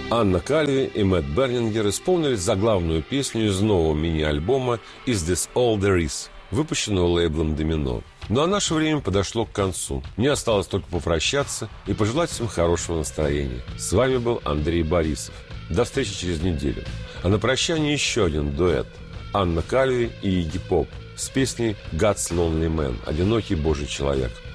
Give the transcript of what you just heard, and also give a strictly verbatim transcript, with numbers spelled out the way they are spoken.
Анна Кальви и Мэтт Бернингер исполнили заглавную песню из нового мини-альбома «Is This All There Is?», выпущенного лейблом «Домино». Ну а наше время подошло к концу. Мне осталось только попрощаться и пожелать всем хорошего настроения. С вами был Андрей Борисов. До встречи через неделю. А на прощание еще один дуэт. Анна Кальви и Игги Поп с песней «God's Lonely Man» – «Одинокий Божий человек».